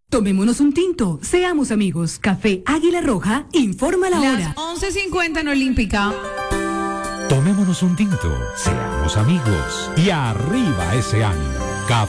Tomémonos un tinto, seamos amigos. Café Águila Roja, informa la hora. Las 11:50 en Olímpica. Tomémonos un tinto, seamos amigos y arriba ese ánimo. Café